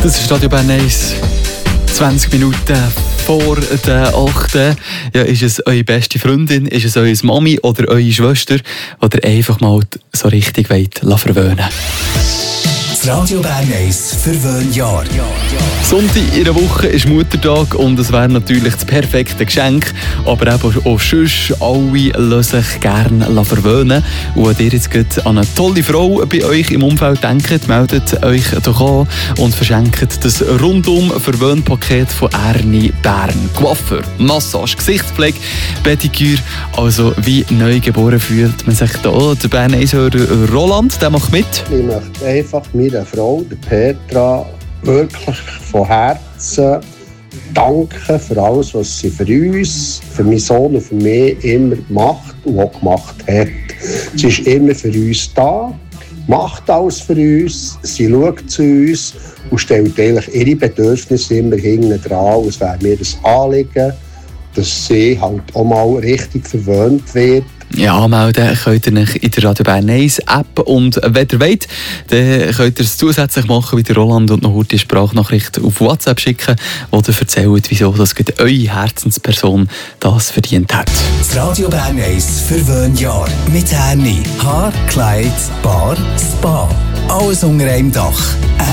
Das ist Radio Bern 1. 20 Minuten vor der 8. Ja, ist es eure beste Freundin, ist es eure Mami oder eure Schwester, die ihr einfach mal so richtig verwöhnen wollt? Das Radio Bern 1 Verwöhnjahr. Sonntag in der Woche ist Muttertag und es wäre natürlich das perfekte Geschenk. Aber eben auch sonst, alle lassen sich gerne verwöhnen. Und wenn ihr jetzt an eine tolle Frau bei euch im Umfeld denkt, meldet euch doch an und verschenkt das Rundum-Verwöhnpaket von Ernie Bern. Coiffeur, Massage, Gesichtspflege, Pediküre. Also wie neu geboren fühlt man sich da. Der Bern 1-Hörer Roland, der macht mit. Ich möchte einfach meiner Frau, der Petra, wirklich von Herzen danken für alles, was sie für uns, für meinen Sohn und für mich immer gemacht und auch gemacht hat. Sie ist immer für uns da, macht alles für uns, sie schaut zu uns und stellt eigentlich ihre Bedürfnisse immer hinten dran. Es wäre mir das Anliegen, dass sie halt auch mal richtig verwöhnt wird. Ja, anmelden könnt ihr euch in der Radio Bern 1 App und wenn ihr wollt, dann könnt ihr es zusätzlich machen wie der Roland und noch die Sprachnachricht auf WhatsApp schicken, wo ihr erzählt, wieso das eure Herzensperson das verdient hat. Das Radio Bern 1 Verwöhnjahr mit Ernie. Haar, Kleid, Bar, Spa. Alles unter einem Dach.